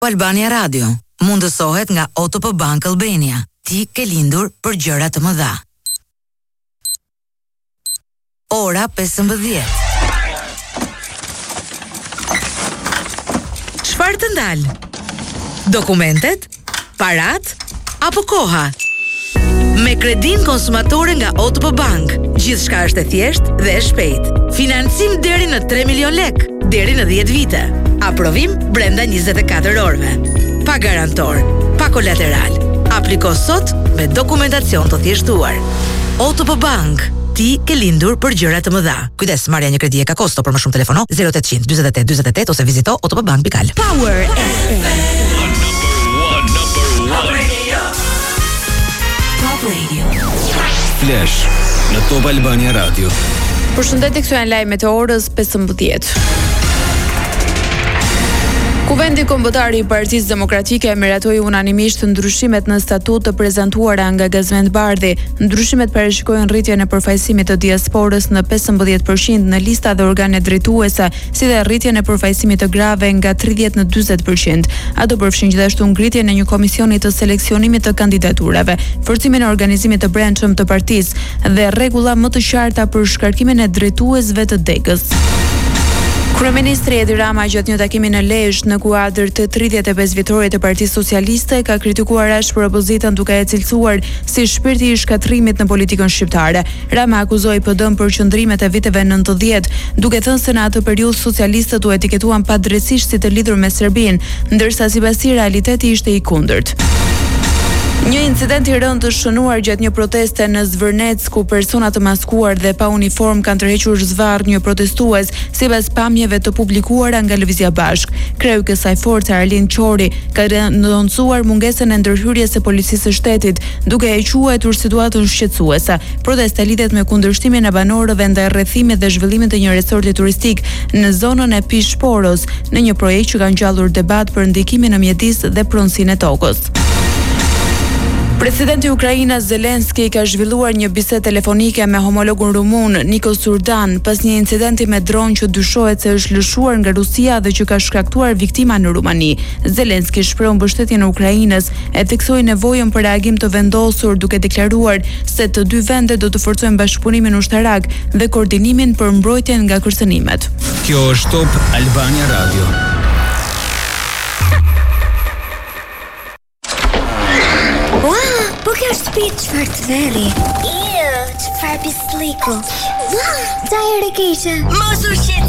Albania Radio mundësohet nga OTP Bank Albania. Ti ke lindur për gjëra të mëdha. Ora 15. Çfarë të ndal? Dokumentet? Parat? Apo koha? Me kredin konsumatore nga OTP Bank, gjithçka është e thjeshtë dhe e shpejtë. Financim deri në 3 milion lek, deri në 10 vite. Aprovim brenda 24 orëve. Pa garantor, pa kolateral. Apliko sot me dokumentacion të thjeshtuar. OTP Bank, ti ke lindur për gjëra të mëdha. Kujdes, marrja një kredi e ka kosto, për më shumë telefono 0800 48 48 ose vizito otpbank.al. Power FM. Number one. Top Radio. Flash në Top Albania Radio. Përshëndetje, këtu janë lajmet e orës 15. Kuvendi kombëtar i Partisë Demokratike miratoi unanimisht ndryshimet në statut të prezantuara nga Gazvend Bardhi. Ndryshimet parashikojnë rritjen e përfaqësimit të diasporës në 15% në lista dhe organet drejtuese, si dhe rritjen e përfaqësimit të grave nga 30 në 40%. Ato përfshin gjithashtu ngritjen e një komisioni të seleksionimit të kandidaturave, forcimin e organizimit të brendshëm të partisë dhe rregulla më të qarta për shkarkimin e drejtuesve të degës. Kryeministri Edi Rama gjatë një takimi në Lezhë në kuadër të 35 vjetorit të Partisë Socialiste ka kritikuar ashpër për opozitën duke e cilësuar si shpirti i shkatrimit në politikën shqiptare. Rama akuzoi PD-n për qëndrimet e viteve 90, duke thënë se në atë periudhë socialistët u etiketuan padrejtisht si të lidhur me Serbinë, ndërsa sipas tij realiteti ishte i kundërt. Një incident i rëndë të shënuar gjatë një proteste në Zvërnec, ku persona të maskuar dhe pa uniform kanë tërhequr zvarr një protestues, sipas pamjeve të publikuara nga Lëvizja Bashk. Kreu i kësaj force, Arlin Qori, ka denoncuar mungesën e ndërhyrjes së policisë së shtetit, duke e quajtur situatën shqetësuese. Protesta lidhet me kundërshtimin e banorëve ndaj rrethimit dhe zhvillimit të një resorti turistik në zonën e Pishporos, në një projekt që ka ngjallur debat për ndikimin në mjedis dhe pronësinë e tokës. Presidenti i Ukrainës Zelenski ka zhvilluar një bisedë telefonike me homologun rumun Nikos Surdan pas një incidenti me dron që dyshohet se është lëshuar nga Rusia dhe që ka shkaktuar viktima në Rumani. Zelenski shpreh mbështetjen e Ukrainës e theksoi nevojën për reagim të vendosur, duke deklaruar se të dy vendet do të forcojnë bashkëpunimin ushtarak dhe koordinimin për mbrojtjen nga kërcënimet. Kjo është Top Albania Radio. Po kjo është shtëpi çfarë të veri? Çfarë pisliku? Sa herë keqe? Mos u shqetëso.